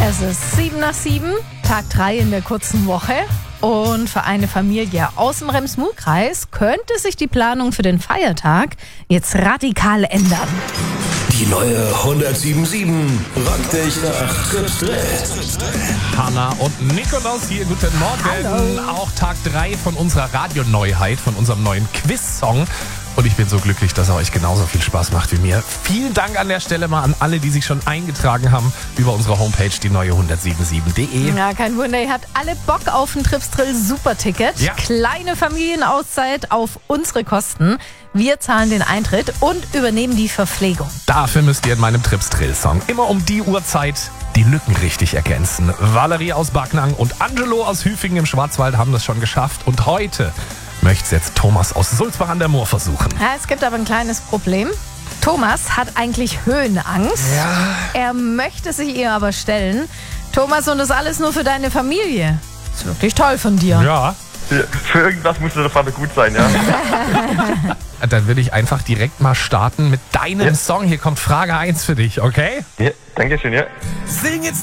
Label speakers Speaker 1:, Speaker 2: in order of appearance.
Speaker 1: Es ist 7 nach 7, Tag 3 in der kurzen Woche. Und für eine Familie aus dem Rems-Murr-Kreis könnte sich die Planung für den Feiertag jetzt radikal ändern.
Speaker 2: Die neue 107.7 rockt dich nach Trips Drill.
Speaker 3: Hanna und Nikolaus hier, guten Morgen.
Speaker 1: Hallo.
Speaker 3: Auch Tag 3 von unserer Radioneuheit, von unserem neuen Quiz-Song. Und ich bin so glücklich, dass er euch genauso viel Spaß macht wie mir. Vielen Dank an der Stelle mal an alle, die sich schon eingetragen haben über unsere Homepage, die neue 107.7.de.
Speaker 1: Ja, kein Wunder, ihr habt alle Bock auf ein Trips Drill Superticket.
Speaker 3: Ja.
Speaker 1: Kleine Familienauszeit auf unsere Kosten. Wir zahlen den Eintritt und übernehmen die Verpflegung.
Speaker 3: Dafür müsst ihr in meinem Trips Drill Song immer um die Uhrzeit die Lücken richtig ergänzen. Valerie aus Backnang und Angelo aus Hüfingen im Schwarzwald haben das schon geschafft. Und heute möchte es jetzt Thomas aus Sulzbach an der Mur versuchen.
Speaker 1: Ja, es gibt aber ein kleines Problem. Thomas hat eigentlich Höhenangst.
Speaker 3: Ja.
Speaker 1: Er möchte sich ihr aber stellen. Thomas, und das alles nur für deine Familie. Ist wirklich toll von dir.
Speaker 3: Ja.
Speaker 4: Für irgendwas muss der Vater gut sein, ja.
Speaker 3: Dann würde ich einfach direkt mal starten mit deinem Song. Hier kommt Frage 1 für dich, okay?
Speaker 4: Ja, danke schön, ja.
Speaker 3: Sing jetzt